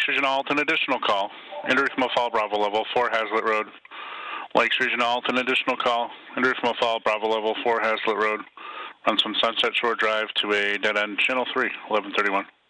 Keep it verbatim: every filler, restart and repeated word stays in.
Lakes Regional Alt, an additional call. Into Ruthmo Fall, Bravo Level four, Hazlitt Road. Lakes Regional Alt, an additional call. Into Ruthmo Fall, Bravo Level four, Hazlitt Road. Runs from Sunset Shore Drive to a dead end, channel three, eleven thirty-one.